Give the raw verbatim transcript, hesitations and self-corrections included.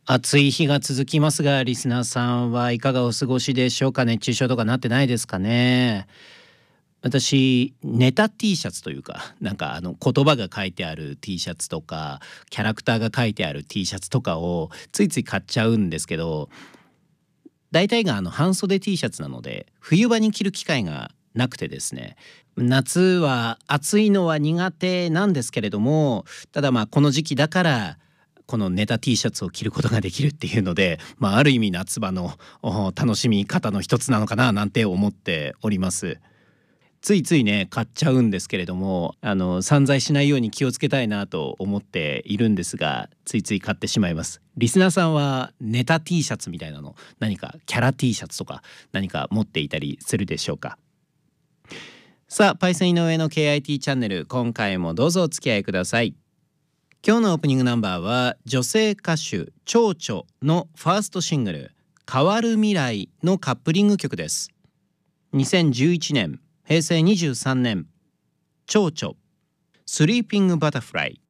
暑い日が続きますが、リスナーさんはいかがお過ごしでしょうか。熱中症とかなってないですかね。私ネタ T シャツというか、なんかあの言葉が書いてある T シャツとかキャラクターが書いてある T シャツとかをついつい買っちゃうんですけど、大体があの半袖 T シャツなので冬場に着る機会がなくてですね、夏は暑いのは苦手なんですけれども、ただまあこの時期だからこのネタ T シャツを着ることができるっていうので、まあ、ある意味夏場のお楽しみ方の一つなのかななんて思っております。ついついね買っちゃうんですけれども、あの散財しないように気をつけたいなと思っているんですが、ついつい買ってしまいます。リスナーさんはネタ T シャツみたいなの、何かキャラ T シャツとか何か持っていたりするでしょうか。さあ、パイセン井上の ケーアイティー チャンネル、今回もどうぞお付き合いください。今日のオープニングナンバーは女性歌手蝶々のファーストシングル変わる未来のカップリング曲です。にせんじゅういちねん、へいせいにじゅうさんねん、蝶々スリーピングバタフライ。